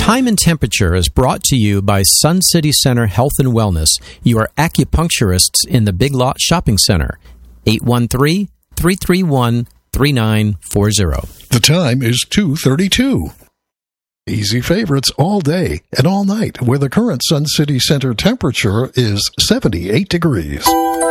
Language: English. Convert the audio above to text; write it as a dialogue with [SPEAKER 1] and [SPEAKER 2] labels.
[SPEAKER 1] Time and Temperature is brought to you by Sun City Center Health and Wellness, your acupuncturists in the Big Lot Shopping Center. 813-331-3940.
[SPEAKER 2] The time is 2:32. Easy favorites all day and all night, where the current Sun City Center temperature is 78 degrees.